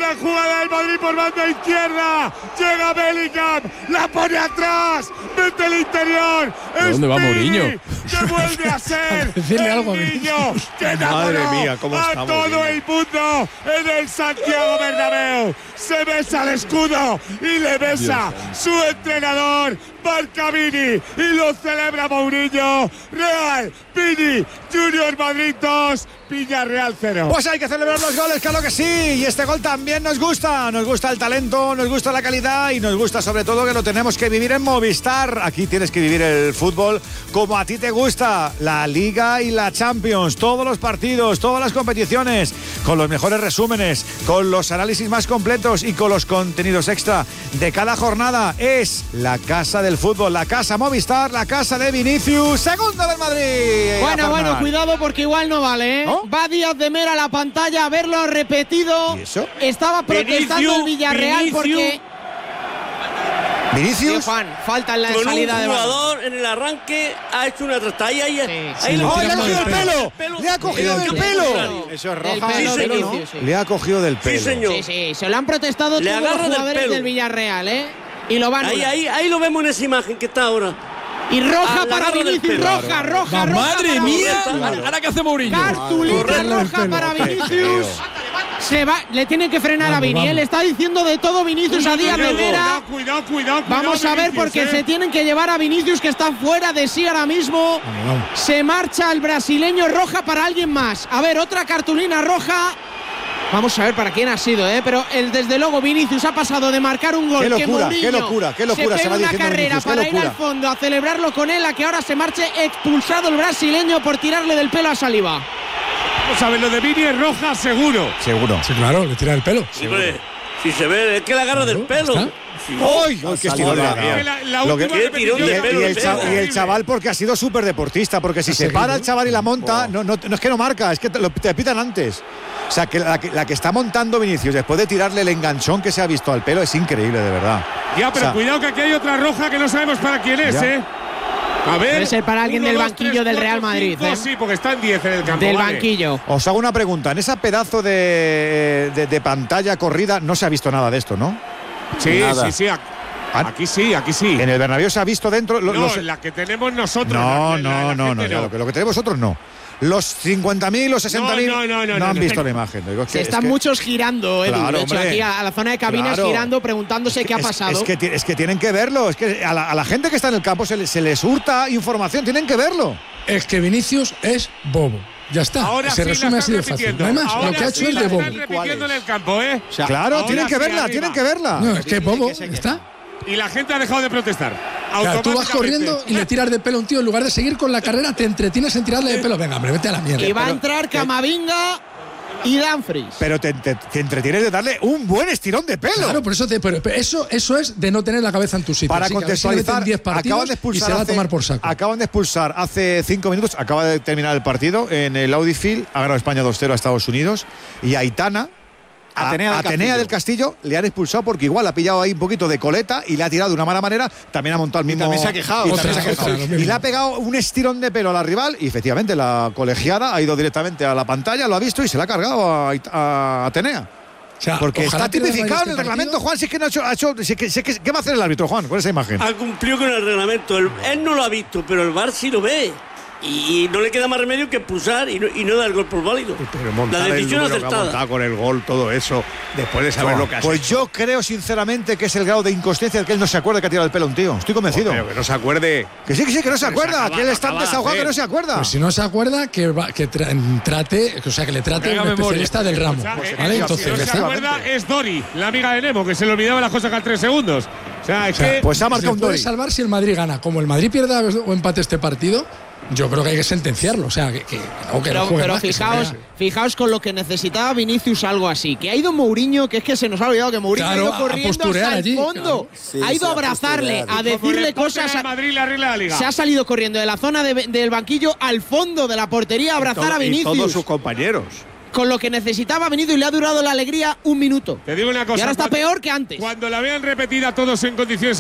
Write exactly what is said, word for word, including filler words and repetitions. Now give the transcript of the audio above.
la jugada del Madrid por banda izquierda. Llega Bellingham, la pone atrás, mete el interior. ¿Dónde va Mourinho? Que vuelve a ser Decirle algo a el niño que enamoró Madre mía, cómo a está todo Mourinho. el mundo en el Santiago Bernabéu. Se besa el escudo y le besa su entrenador, marca Vini, y lo celebra Mourinho. Real, Vini, Junior Madrid dos, Villarreal cero. Pues hay que celebrar los goles, claro que sí. Y este gol también nos gusta. Nos gusta el talento, nos gusta la calidad y nos gusta sobre todo que lo tenemos que vivir en Movistar. Aquí tienes que vivir el fútbol como a ti te gusta. La Liga y la Champions. Todos los partidos, todas las competiciones. Con los mejores resúmenes, con los análisis más completos y con los contenidos extra de cada jornada. Es la casa del fútbol, la casa Movistar, la casa de Vinicius. Segundo del Madrid. Bueno, bueno, cuidado porque igual no vale, ¿eh? ¿No? Va Díaz de Mera a la pantalla a verlo repetido. ¿Y eso? Estaba protestando Vinicius, el Villarreal Vinicius. porque... Vinicius. Sí, Juan, falta en la Con salida un de balón. jugador en el arranque ha hecho una trastada. Ahí, ahí, Sí, ahí sí, lo ¡Oh, le ha tiramos cogido el del pelo! ¡Le ha cogido del Del pelo! pelo. Eso es Del roja. pelo, Sí, señor. Vinicius, sí. Le ha cogido del pelo. Sí, señor. Sí, sí, se lo han protestado Le todos los agarra del jugadores pelo. del Villarreal, ¿eh? Y lo van a Ahí, anular. ahí, ahí lo vemos en esa imagen que está ahora. Y roja A la para garra del Vinicius, pelo. roja, roja, roja. ¡Madre para mía! Vinicius. ¿Ahora qué hace Mourinho? Cartulina Correrle el roja pelo. para Qué Vinicius. feo. Se va, le tienen que frenar Vamos, a Vini. vamos. Él está diciendo de todo Vinicius a Díaz de Mera. Cuidado, cuidado, cuidado. Vamos a ver Vinicius, porque eh. se tienen que llevar a Vinicius, que está fuera de sí ahora mismo. Vamos, vamos. Se marcha el brasileño, roja para alguien más. A ver, otra cartulina roja. Vamos a ver para quién ha sido, ¿eh? Pero el, desde luego Vinicius ha pasado de marcar un gol. Qué locura, que Mourinho qué locura, qué locura se se va pega una diciendo carrera Vinicius, qué para ir locura. al fondo a celebrarlo con él, a que ahora se marche expulsado el brasileño por tirarle del pelo a Saliba. Vamos a ver, lo de Vini es roja seguro. Seguro. Sí, claro, le tira el pelo. Hombre, si se ve, es que la agarra del pelo. ¿Está? ¡Ay! ¡Ay, qué estirón le ha dado! Que la- la Lo que- última Qué tirón Y de el, pelo, y el de cha- pelo. y el chaval porque ha sido súper deportista, porque si Ha se seguido. para el chaval y la monta, no, no, no es que no marca, es que te, lo, te pitan antes. O sea, que la, que la que está montando Vinicius después de tirarle el enganchón que se ha visto al pelo es increíble, de verdad. Ya, pero O sea, cuidado que aquí hay otra roja que no sabemos para quién es, Ya. ¿eh? A ver. Debe ser para alguien uno, del dos, banquillo tres, del Real cuatro, Madrid, cinco, ¿eh? Sí, porque están diez en el campo. Del vale. banquillo. Os hago una pregunta. En esa pedazo de, de, de pantalla corrida no se ha visto nada de esto, ¿no? Sí, Nada. sí, sí. ac- Ah. Aquí sí, aquí sí. En el Bernabéu se ha visto dentro. lo- No, los- la que tenemos nosotros. no, la- la- no, la no, no, gente ya, Lo, que, lo que tenemos nosotros no. Los cincuenta mil, los sesenta mil No, no, no, no, han no, visto no. la imagen. Digo, es que- Se es están que- muchos girando, Edu. Claro, de hecho, hombre. aquí a, a la zona de cabinas Claro. girando, preguntándose qué ha Es- pasado. Es, que, ti- es que tienen que verlo. Es que a la, a la gente que está en el campo se, le- se les hurta información. Tienen que verlo. Es que Vinicius es bobo. Ya está. Ahora Se sí resume la así de están fácil. repitiendo. No hay más. Ahora Lo que ha sí hecho es la de bobo. están repitiendo en el campo, ¿eh? Claro, ahora tienen que sí, verla, arriba. tienen que verla. No, es que es bobo. que se- Está. Y la gente ha dejado de protestar. Claro, tú vas Automáticamente. corriendo y le tiras de pelo a un tío. En lugar de seguir con la carrera, te entretienes en tirarle de pelo. Venga, hombre, vete a la mierda. Y va a pero- entrar Camavinga y Dumfries. Pero te, te- te entretienes de darle un buen estirón de pelo. Claro, por eso te, pero, pero eso, eso es de no tener la cabeza en tu sitio. Para Así que a ver si le contextualizar, meten diez partidos acaban de y expulsar se va a hace- tomar por saco. Acaban de expulsar hace cinco minutos, acaba de terminar el partido en el Audi Field, ha ganado España dos cero a Estados Unidos y a Aitana, a- Atenea del Atenea Castillo. del Castillo, le han expulsado porque igual ha pillado ahí un poquito de coleta y le ha tirado de una mala manera, también ha montado el mismo. también se ha quejado. y Otra, también se ha otra, quejado. lo mismo. Y le ha pegado un estirón de pelo a la rival y efectivamente la colegiada ha ido directamente a la pantalla, lo ha visto y se la ha cargado a, Ait- a Atenea. O sea, Porque ojalá está pierda el tipificado en Madrid el este reglamento, partido. Juan, si es que no ha hecho. ha hecho- si es que- si es que- ¿Qué va a hacer el árbitro, Juan, con esa imagen? Ha cumplido con el reglamento. El- él no lo ha visto, pero el V A R sí lo ve. Y, y no le queda más remedio que expulsar y no, y no dar el gol por válido. Pero La montar el decisión número que ha acertada. montado con el gol, todo eso, después de saber lo que ha hecho. Pues yo creo sinceramente que es el grado de inconsciencia del que él no se acuerda que ha tirado el pelo a un tío. Estoy convencido. Pero que no se acuerde. Que sí, que sí, que no se Pero se acuerda. acaba- Que él está acaba de desahogado que hacer. no se acuerda. Pues si no se acuerda, que, va- que tra- trate, o sea, que le trate Venga, un memoria. especialista del ramo. O sea, eh, ¿Vale? eh, Entonces, si no se efectivamente. acuerda, es Dori, la amiga de Nemo, que se le olvidaba las cosas cada tres segundos. O sea, es O sea, que. Pues ha marcado se un puede Dori. salvar si el Madrid gana. Como el Madrid pierda o empate este partido, yo creo que hay que sentenciarlo. O sea, que, que no, que Pero, no juegue pero más, que se fijaos, vea. fijaos con lo que necesitaba Vinicius, algo así. Que ha ido Mourinho, que es que se nos ha olvidado que Mourinho Claro, ha ido a corriendo posturear hasta el allí, fondo. claro. Sí, ha ido sí, a a abrazarle, posturear. a decirle cosas. A a- Madrid le arregla la liga. Se ha salido corriendo de la zona de- del banquillo al fondo de la portería a abrazar Todo- a y Vinicius. todos sus compañeros. Con lo que necesitaba Vinicius y le ha durado la alegría un minuto. Te digo una cosa. Y ahora está cuando- peor que antes. Cuando la vean repetida todos en condiciones